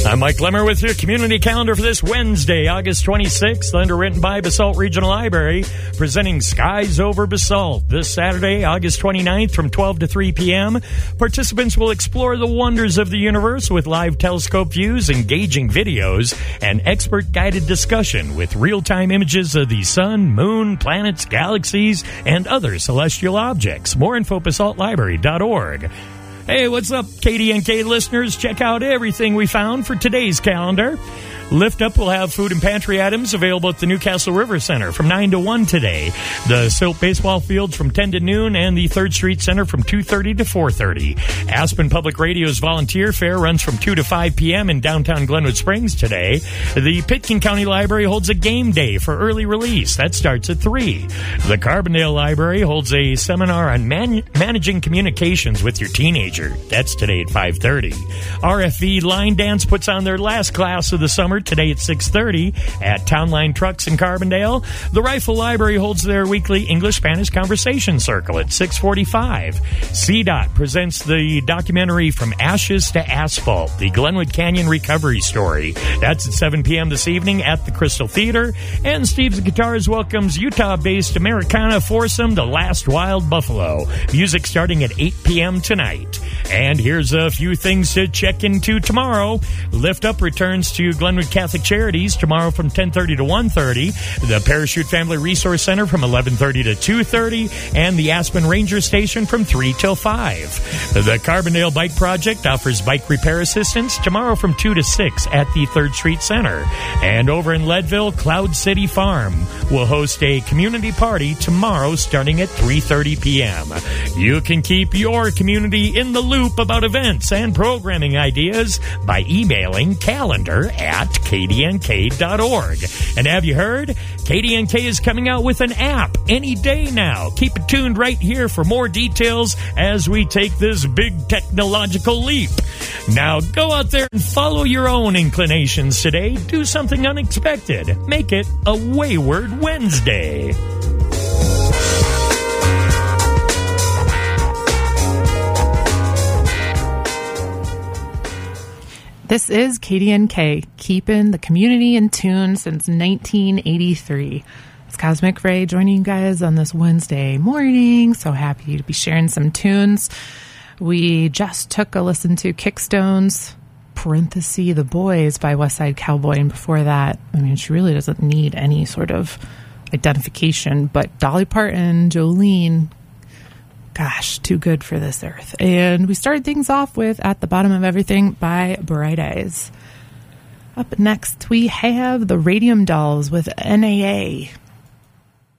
I'm Mike Lemmer with your community calendar for this Wednesday, August 26th, underwritten by Basalt Regional Library, presenting Skies Over Basalt. This Saturday, August 29th from 12 to 3 p.m., participants will explore the wonders of the universe with live telescope views, engaging videos, and expert-guided discussion with real-time images of the sun, moon, planets, galaxies, and other celestial objects. More info, basaltlibrary.org. Hey, what's up, KDNK listeners? Check out everything we found for today's calendar. Lift Up will have food and pantry items available at the Newcastle River Center from 9 to 1 today. The Silt Baseball Fields from 10 to noon and the 3rd Street Center from 2:30 to 4:30. Aspen Public Radio's Volunteer Fair runs from 2 to 5 p.m. in downtown Glenwood Springs today. The Pitkin County Library holds a game day for early release. That starts at 3. The Carbondale Library holds a seminar on managing communications with your teenager. That's today at 5:30. RFV Line Dance puts on their last class of the summer today at 6:30 at Townline Trucks in Carbondale. The Rifle Library holds their weekly English-Spanish conversation circle at 6:45. CDOT presents the documentary From Ashes to Asphalt, the Glenwood Canyon Recovery Story. That's at 7 p.m. this evening at the Crystal Theater. And Steve's Guitars welcomes Utah-based Americana foursome, The Last Wild Buffalo. Music starting at 8 p.m. tonight. And here's a few things to check into tomorrow. Lift Up returns to Glenwood Catholic Charities tomorrow from 10:30 to 1:30. The Parachute Family Resource Center from 11:30 to 2:30. And the Aspen Ranger Station from 3 till 5. The Carbondale Bike Project offers bike repair assistance tomorrow from 2 to 6 at the 3rd Street Center. And over in Leadville, Cloud City Farm will host a community party tomorrow starting at 3:30 p.m. You can keep your community in the loop about events and programming ideas by emailing calendar@kdnk.org. And have you heard? KDNK is coming out with an app any day now. Keep it tuned right here for more details as we take this big technological leap. Now go out there and follow your own inclinations today. Do something unexpected. Make it a Wayward Wednesday. This is KDNK, keeping the community in tune since 1983. It's Cosmic Ray joining you guys on this Wednesday morning. So happy to be sharing some tunes. We just took a listen to Kickstones, The Boys by West Side Cowboy. And before that, I mean, she really doesn't need any sort of identification. But Dolly Parton, Jolene, gosh, too good for this earth. And we started things off with At the Bottom of Everything by Bright Eyes. Up next, we have the Radium Dolls with NAA.